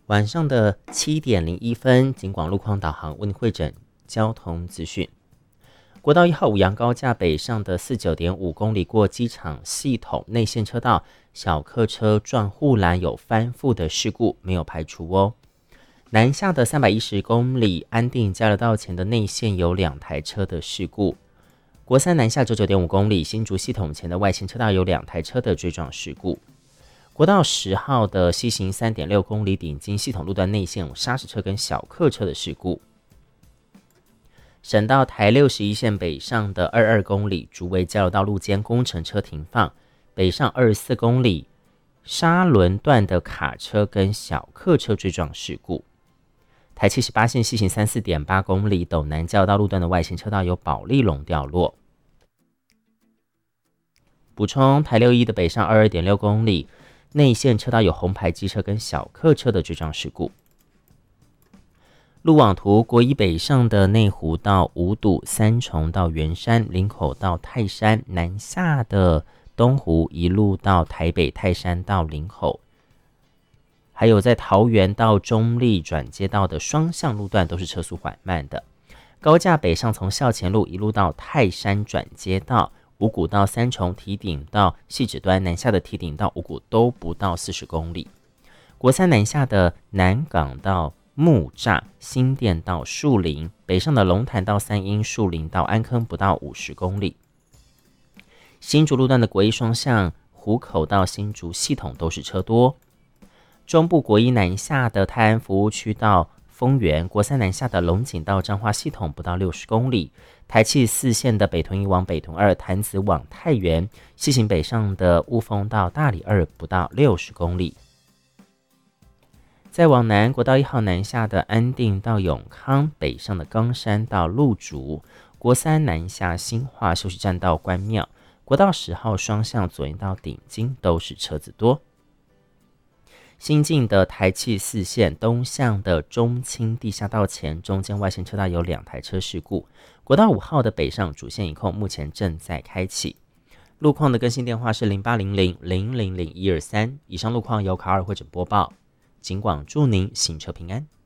晚上的7:01，警广路况导航为您汇整交通资讯。国道1号五杨高架北上的49.5公里过机场系统内线车道，小客车撞护栏有翻覆的事故，没有排除哦。南下的310公里安定交流道前的内线有2台车的事故。国三南下99.5公里新竹系统前的外线车道有2台车的追撞事故。国道10号的西行3.6公里顶金系统路段内线有砂石车跟小客车的事故。省道台61线北上的22公里竹围交流道路间工程车停放，北上24公里沙仑段的卡车跟小客车追撞事故。台78线西行34.8公里斗南交流道路段的外线车道有保利龙掉落。补充，台61的北上22.6公里内线车道有红牌机车跟小客车的追撞事故。路网图，国一北上的内湖到五堵、三重到圆山、林口到泰山，南下的东湖一路到台北泰山到林口，还有在桃园到中立转接道的双向路段都是车速缓慢的。高架北上从校前路一路到泰山转接道，五股到三重堤顶到汐止端，南下的堤顶到五股都不到40公里。国三南下的南港到木栅、新店到树林，北上的龙潭到三鹰、树林到安坑不到50公里。新竹路段的国一双向湖口到新竹系统都是车多。中部国一南下的泰安服务区到丰原，国三南下的龙井到彰化系统不到60公里。台七4线的北屯1往北屯2、潭子往太原，西行北上的雾峰到大里2不到60公里。再往南，国道1号南下的安定到永康，北上的冈山到鹿竹，国三南下新化休息站到关庙，国道10号双向左营到顶金都是车子多。新进的台七4线东向的中清地下道前，中间外线车道有2台车事故。国道5号的北上主线一控目前正在开启。路况的更新电话是0800-000-123。以上路况由卡尔汇整播报。警广祝您行车平安。